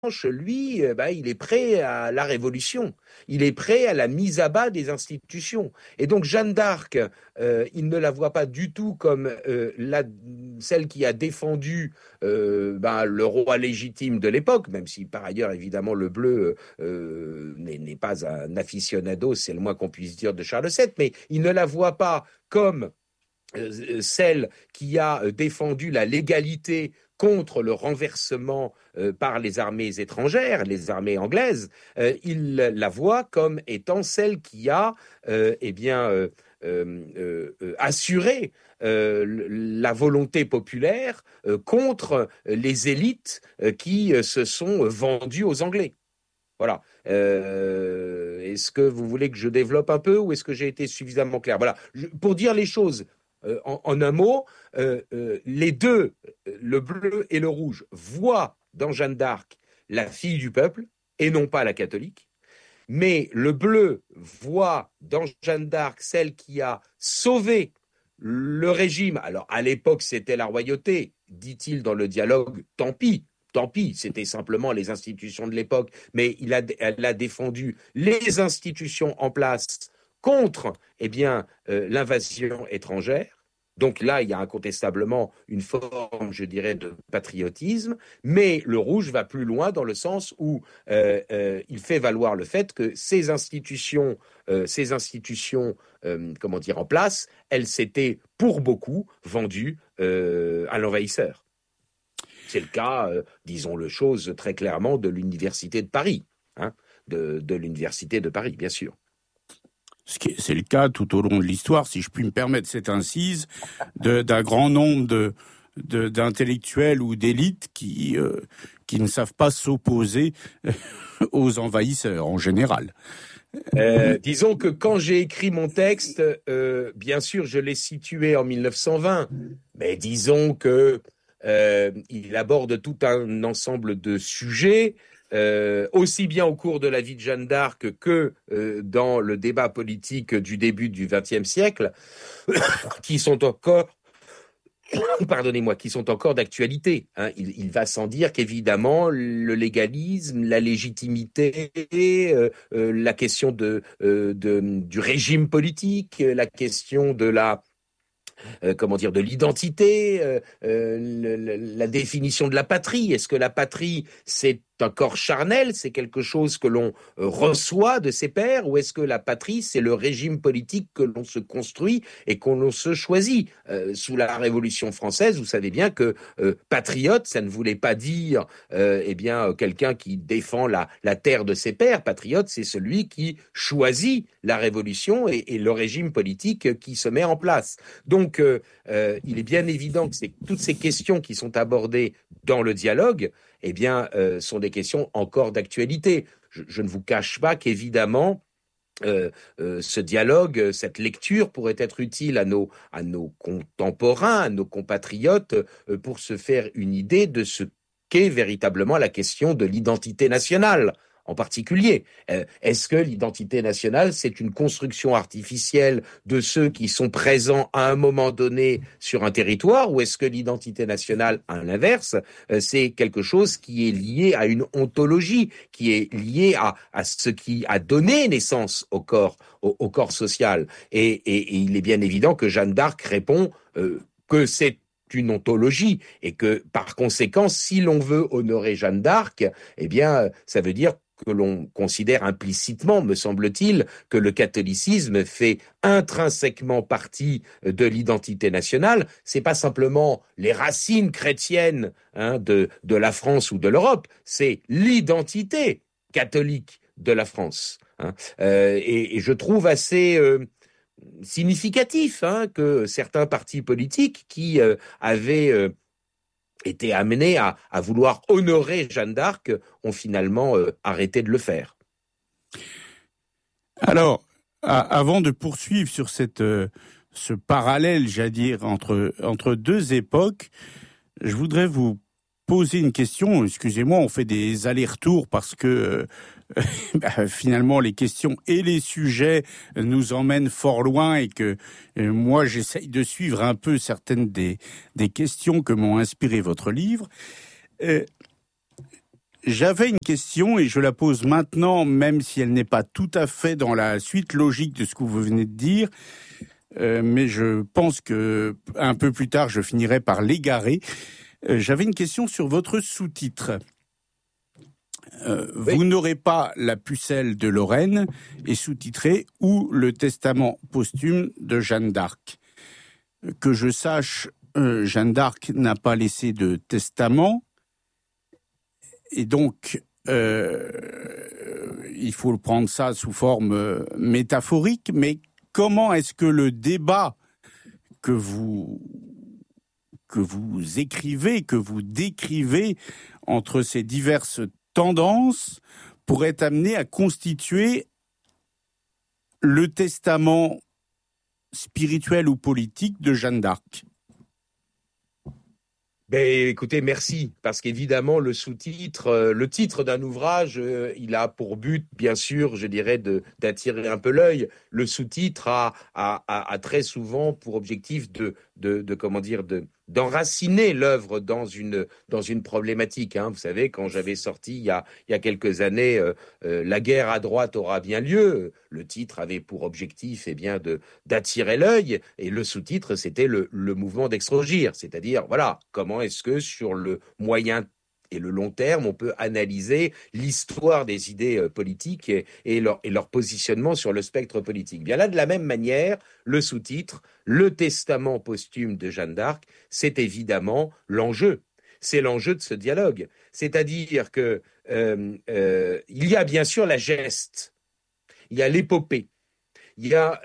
lui, il est prêt à la révolution. Il est prêt à la mise à bas des institutions. Et donc Jeanne d'Arc, il ne la voit pas du tout comme celle qui a défendu le roi légitime de l'époque, même si par ailleurs, évidemment, le bleu n'est pas un aficionado, c'est le moins qu'on puisse dire, de Charles VII, mais il ne la voit pas comme celle qui a défendu la légalité contre le renversement par les armées étrangères, les armées anglaises. Il la voit comme étant celle qui a assuré la volonté populaire contre les élites qui se sont vendues aux Anglais. Voilà. Est-ce que vous voulez que je développe un peu ou est-ce que j'ai été suffisamment clair? Voilà. Pour dire les choses en un mot, les deux, le bleu et le rouge, voient dans Jeanne d'Arc la fille du peuple et non pas la catholique. Mais le bleu voit dans Jeanne d'Arc celle qui a sauvé le régime. Alors, à l'époque, c'était la royauté, dit-il dans le dialogue, tant pis, c'était simplement les institutions de l'époque, mais elle a défendu les institutions en place contre l'invasion étrangère. Donc là, il y a incontestablement une forme, je dirais, de patriotisme, mais le rouge va plus loin dans le sens où il fait valoir le fait que ces institutions en place, elles s'étaient pour beaucoup vendues à l'envahisseur. C'est le cas, disons les choses très clairement, de l'université de Paris, de l'université de Paris, bien sûr. C'est le cas tout au long de l'histoire, si je puis me permettre cette incise, d'un grand nombre d'intellectuels ou d'élites qui ne savent pas s'opposer aux envahisseurs en général. Disons que quand j'ai écrit mon texte, bien sûr, je l'ai situé en 1920, mais disons que il aborde tout un ensemble de sujets, aussi bien au cours de la vie de Jeanne d'Arc que dans le débat politique du début du XXe siècle, qui sont encore d'actualité. Il va sans dire qu'évidemment, le légalisme, la légitimité, la question du régime politique, la question de de l'identité, la définition de la patrie. Est-ce que la patrie, c'est un corps charnel, c'est quelque chose que l'on reçoit de ses pairs, ou est-ce que la patrie, c'est le régime politique que l'on se construit et qu'on se choisit? Sous la Révolution française, vous savez bien que patriote, ça ne voulait pas dire quelqu'un qui défend la terre de ses pairs. Patriote, c'est celui qui choisit la Révolution et le régime politique qui se met en place. Donc, il est bien évident que toutes ces questions qui sont abordées dans le dialogue, sont des questions encore d'actualité. Je ne vous cache pas qu'évidemment, ce dialogue, cette lecture pourrait être utile à nos contemporains, à nos compatriotes, pour se faire une idée de ce qu'est véritablement la question de l'identité nationale. En particulier, est-ce que l'identité nationale, c'est une construction artificielle de ceux qui sont présents à un moment donné sur un territoire, ou est-ce que l'identité nationale, à l'inverse, c'est quelque chose qui est lié à une ontologie, qui est lié à ce qui a donné naissance au corps social? Et il est bien évident que Jeanne d'Arc répond que c'est une ontologie, et que par conséquent, si l'on veut honorer Jeanne d'Arc, ça veut dire que l'on considère implicitement, me semble-t-il, que le catholicisme fait intrinsèquement partie de l'identité nationale. C'est pas simplement les racines chrétiennes de la France ou de l'Europe, c'est l'identité catholique de la France. Et je trouve assez significatif que certains partis politiques qui avaient étaient amenés à vouloir honorer Jeanne d'Arc ont finalement arrêté de le faire. Alors, avant de poursuivre sur ce parallèle, j'allais dire, entre deux époques, je voudrais vous poser une question. Excusez-moi, on fait des allers-retours parce que finalement les questions et les sujets nous emmènent fort loin, et que moi j'essaye de suivre un peu certaines des questions que m'ont inspiré votre livre. J'avais une question et je la pose maintenant, même si elle n'est pas tout à fait dans la suite logique de ce que vous venez de dire. Mais je pense que un peu plus tard, je finirai par l'égarer. J'avais une question sur votre sous-titre. Oui. Vous n'aurez pas la pucelle de Lorraine et sous-titré ou le testament posthume de Jeanne d'Arc. Que je sache, Jeanne d'Arc n'a pas laissé de testament et donc il faut prendre ça sous forme métaphorique. Mais comment est-ce que le débat que vous écrivez, que vous décrivez entre ces diverses tendances pourrait amener à constituer le testament spirituel ou politique de Jeanne d'Arc? Ben, écoutez, merci, parce qu'évidemment, le sous-titre, le titre d'un ouvrage, il a pour but, bien sûr, je dirais, d'attirer un peu l'œil. Le sous-titre a très souvent pour objectif comment dire, d'enraciner l'œuvre dans une problématique. Hein. Vous savez, quand j'avais sorti il y a quelques années La guerre à droite aura bien lieu, le titre avait pour objectif d'attirer l'œil, et le sous-titre, c'était le mouvement d'Extrogir, c'est-à-dire, voilà, comment est-ce que sur le moyen et le long terme, on peut analyser l'histoire des idées politiques et leur positionnement sur le spectre politique. Bien là, de la même manière, le sous-titre, le testament posthume de Jeanne d'Arc, c'est évidemment l'enjeu. C'est l'enjeu de ce dialogue. C'est-à-dire que il y a bien sûr la geste, il y a l'épopée, il y a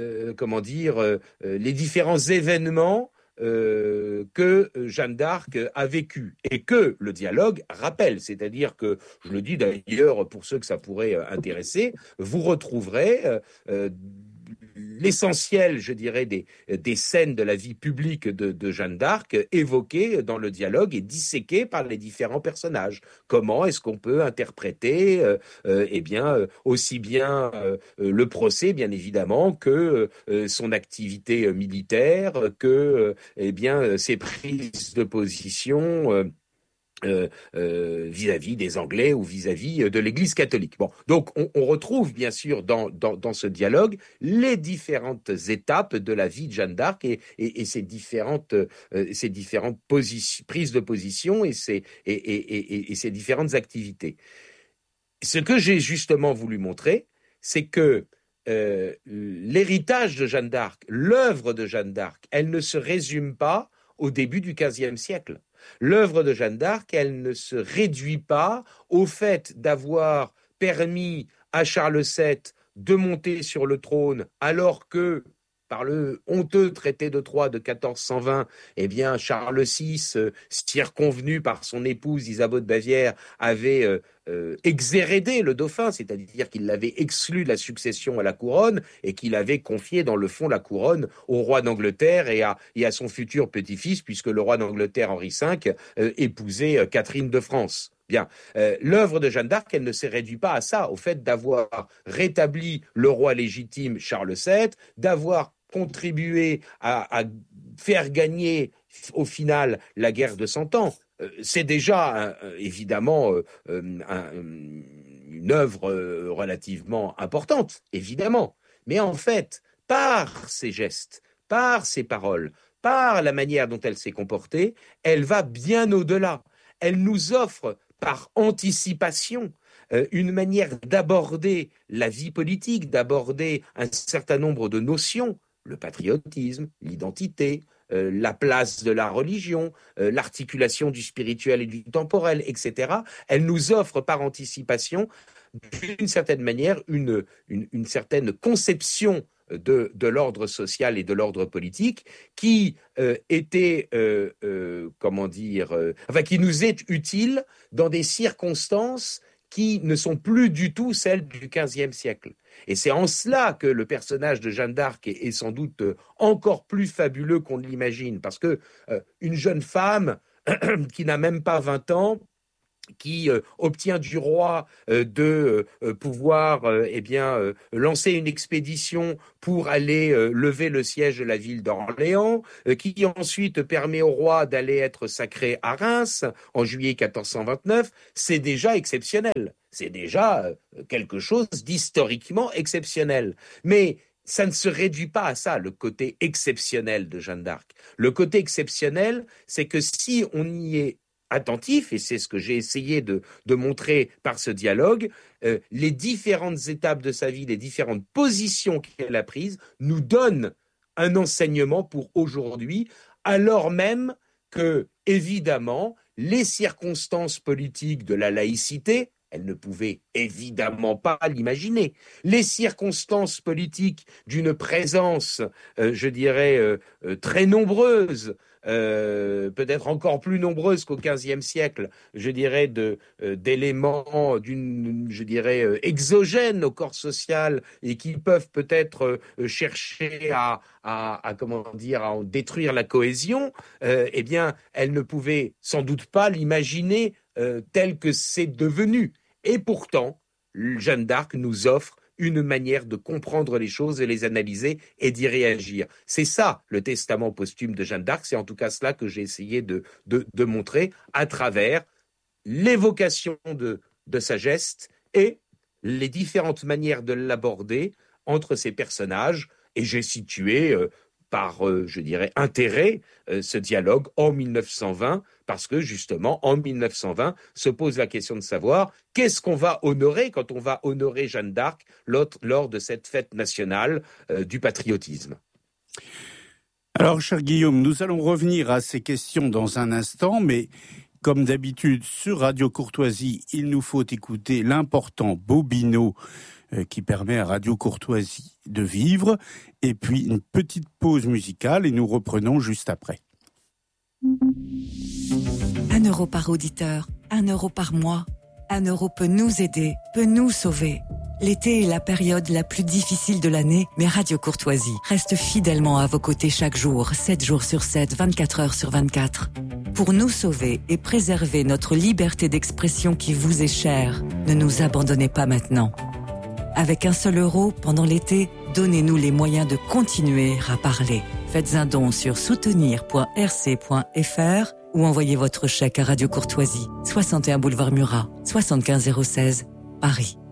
les différents événements que Jeanne d'Arc a vécu et que le dialogue rappelle. C'est-à-dire que, je le dis d'ailleurs pour ceux que ça pourrait intéresser, vous retrouverez l'essentiel, je dirais, des scènes de la vie publique de Jeanne d'Arc évoquées dans le dialogue et disséquées par les différents personnages. Comment est-ce qu'on peut interpréter aussi bien le procès, bien évidemment, que son activité militaire, que ses prises de position vis-à-vis des Anglais ou vis-à-vis de l'Église catholique. Bon, donc on retrouve bien sûr dans ce dialogue les différentes étapes de la vie de Jeanne d'Arc et ces différentes prises de position et ces différentes activités. Ce que j'ai justement voulu montrer, c'est que l'héritage de Jeanne d'Arc, l'œuvre de Jeanne d'Arc, elle ne se résume pas au début du XVe siècle. L'œuvre de Jeanne d'Arc, elle ne se réduit pas au fait d'avoir permis à Charles VII de monter sur le trône alors que, par le honteux traité de Troyes de 1420, Charles VI, circonvenu par son épouse Isabeau de Bavière, avait exhérédé le dauphin, c'est-à-dire qu'il l'avait exclu de la succession à la couronne et qu'il avait confié dans le fond la couronne au roi d'Angleterre et à son futur petit-fils, puisque le roi d'Angleterre Henri V épousait Catherine de France. Bien, l'œuvre de Jeanne d'Arc, elle ne s'est réduite pas à ça, au fait d'avoir rétabli le roi légitime Charles VII, d'avoir contribué à faire gagner au final la guerre de 100 ans. C'est déjà évidemment une œuvre relativement importante, évidemment. Mais en fait, par ses gestes, par ses paroles, par la manière dont elle s'est comportée, elle va bien au-delà. Elle nous offre par anticipation une manière d'aborder la vie politique, d'aborder un certain nombre de notions, le patriotisme, l'identité, la place de la religion, l'articulation du spirituel et du temporel, etc. Elle nous offre par anticipation, d'une certaine manière, une certaine conception de l'ordre social et de l'ordre politique qui qui nous est utile dans des circonstances qui ne sont plus du tout celles du XVe siècle. Et c'est en cela que le personnage de Jeanne d'Arc est sans doute encore plus fabuleux qu'on ne l'imagine, parce que une jeune femme qui n'a même pas 20 ans qui obtient du roi de pouvoir lancer une expédition pour aller lever le siège de la ville d'Orléans, qui ensuite permet au roi d'aller être sacré à Reims en juillet 1429, c'est déjà exceptionnel. C'est déjà quelque chose d'historiquement exceptionnel. Mais ça ne se réduit pas à ça, le côté exceptionnel de Jeanne d'Arc. Le côté exceptionnel, c'est que si on y est attentif, et c'est ce que j'ai essayé de montrer par ce dialogue, les différentes étapes de sa vie, les différentes positions qu'elle a prises, nous donnent un enseignement pour aujourd'hui, alors même que, évidemment, les circonstances politiques de la laïcité, elle ne pouvait évidemment pas l'imaginer. Les circonstances politiques d'une présence, très nombreuse, peut-être encore plus nombreuses qu'au XVe siècle, d'éléments exogènes au corps social et qui peuvent peut-être chercher à en détruire la cohésion, elle ne pouvait sans doute pas l'imaginer tel que c'est devenu. Et pourtant, Jeanne d'Arc nous offre une manière de comprendre les choses, de les analyser et d'y réagir. C'est ça, le testament posthume de Jeanne d'Arc. C'est en tout cas cela que j'ai essayé de montrer à travers l'évocation de sa geste et les différentes manières de l'aborder entre ces personnages. Et j'ai situé par intérêt ce dialogue en 1920, parce que justement, en 1920, se pose la question de savoir qu'est-ce qu'on va honorer quand on va honorer Jeanne d'Arc lors de cette fête nationale du patriotisme. Alors, cher Guillaume, nous allons revenir à ces questions dans un instant, mais comme d'habitude, sur Radio Courtoisie, il nous faut écouter l'important Bobino qui permet à Radio Courtoisie de vivre, et puis une petite pause musicale, et nous reprenons juste après. 1 euro par auditeur, 1 euro par mois. 1 euro peut nous aider, peut nous sauver. L'été est la période la plus difficile de l'année, mais Radio Courtoisie reste fidèlement à vos côtés chaque jour, 7 jours sur 7, 24 heures sur 24. Pour nous sauver et préserver notre liberté d'expression qui vous est chère, ne nous abandonnez pas maintenant. Avec 1 seul euro, pendant l'été, donnez-nous les moyens de continuer à parler. Faites un don sur soutenir.rc.fr ou envoyez votre chèque à Radio Courtoisie, 61 boulevard Murat, 75 016, Paris.